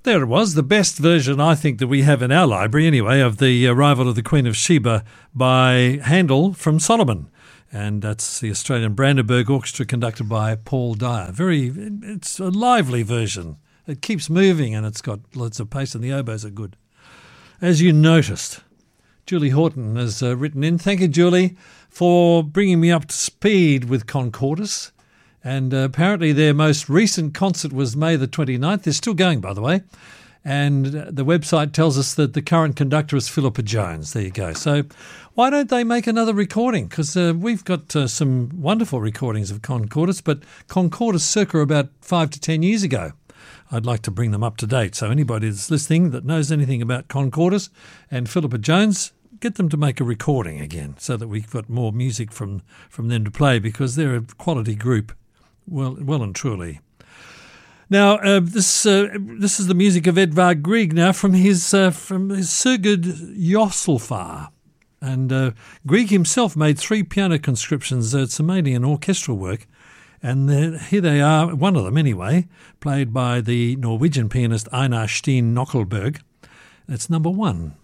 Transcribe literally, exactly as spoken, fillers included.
There it was, the best version, I think, that we have in our library anyway, of the Arrival of the Queen of Sheba by Handel from Solomon. And that's the Australian Brandenburg Orchestra conducted by Paul Dyer. Very, it's a lively version. It keeps moving and it's got lots of pace and the oboes are good. As you noticed, Julie Horton has uh, written in. Thank you, Julie, for bringing me up to speed with Concordus. And uh, apparently their most recent concert was May the twenty-ninth. They're still going, by the way. And uh, the website tells us that the current conductor is Philippa Jones. There you go. So why don't they make another recording? Because uh, we've got uh, some wonderful recordings of Concordus, but Concordus circa about five to ten years ago. I'd like to bring them up to date. So anybody that's listening that knows anything about Concordus and Philippa Jones, get them to make a recording again so that we've got more music from, from them to play, because they're a quality group. Well, well and truly. Now, uh, this uh, this is the music of Edvard Grieg now from his uh, from his Sigurd Josselfar, and uh, Grieg himself made three piano conscriptions. Uh, it's mainly an orchestral work, and here they are. One of them, anyway, played by the Norwegian pianist Einar Steen Nokkelberg. It's number one.